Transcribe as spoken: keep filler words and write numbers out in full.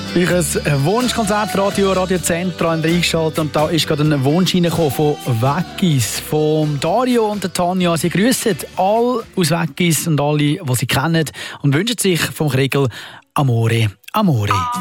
Ich habe ein Wunschkonzert Radio, Radio Zentra eingeschaltet und da ist gerade ein Wunsch reingekommen von Weggis, von Dario und der Tanja. Sie grüßen alle aus Weggis und alle, die sie kennen und wünschen sich vom Kriegel Amore, Amore.